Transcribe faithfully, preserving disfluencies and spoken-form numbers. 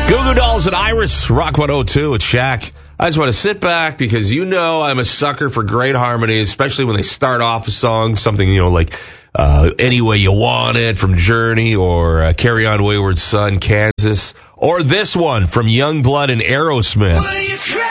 Goo Goo Dolls and Iris, Rock one oh two at Shaq. I just want to sit back because you know I'm a sucker for great harmony, especially when they start off a song, something, you know, like uh, Any Way You Want It from Journey, or uh, Carry On Wayward Son, Kansas, or this one from Youngblood and Aerosmith.